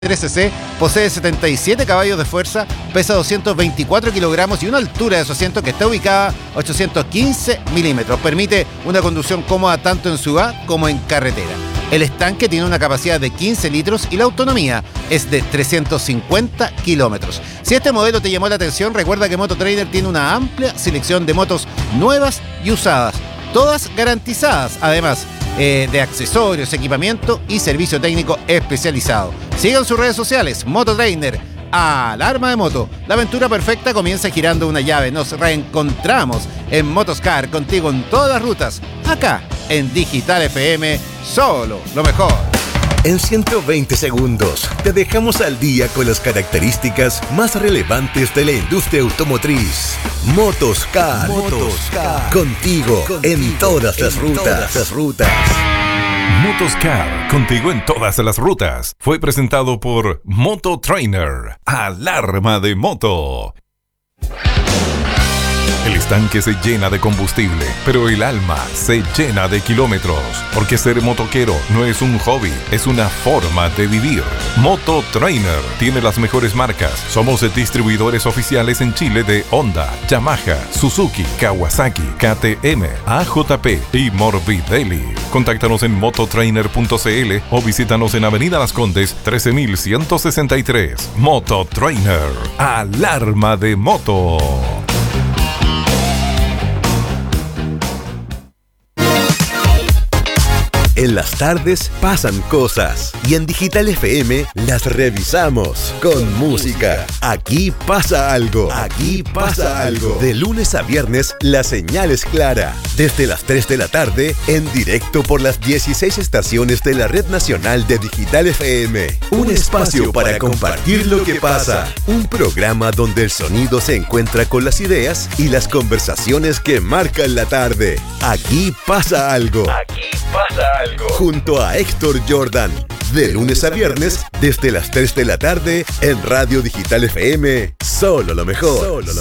13C, posee 77 caballos de fuerza, pesa 224 kilogramos y una altura de su asiento que está ubicada a 815 milímetros. Permite una conducción cómoda tanto en ciudad como en carretera. El estanque tiene una capacidad de 15 litros y la autonomía es de 350 kilómetros. Si este modelo te llamó la atención, recuerda que Mototrainer tiene una amplia selección de motos nuevas y usadas, todas garantizadas, además de accesorios, equipamiento y servicio técnico especializado. Sigan sus redes sociales, Mototrainer, alarma de moto. La aventura perfecta comienza girando una llave. Nos reencontramos en Motoscar, contigo en todas las rutas, acá en Digital FM, solo lo mejor. En 120 segundos te dejamos al día con las características más relevantes de la industria automotriz. Motoscar. Contigo en todas las rutas. Motoscar, contigo en todas las rutas. Fue presentado por Mototrainer, alarma de moto. El estanque se llena de combustible, pero el alma se llena de kilómetros. Porque ser motoquero no es un hobby, es una forma de vivir. Mototrainer tiene las mejores marcas. Somos distribuidores oficiales en Chile de Honda, Yamaha, Suzuki, Kawasaki, KTM, AJP y Morbidelli. Contáctanos en mototrainer.cl o visítanos en Avenida Las Condes 13163. Mototrainer, alarma de moto. En las tardes pasan cosas y en Digital FM las revisamos con música. Aquí pasa algo. De lunes a viernes la señal es clara. Desde las 3 de la tarde en directo por las 16 estaciones de la Red Nacional de Digital FM. Un espacio para compartir lo que pasa. Un programa donde el sonido se encuentra con las ideas y las conversaciones que marcan la tarde. Aquí pasa algo. Junto a Héctor Jordan, de lunes a viernes, desde las 3 de la tarde, en Radio Digital FM, solo lo mejor.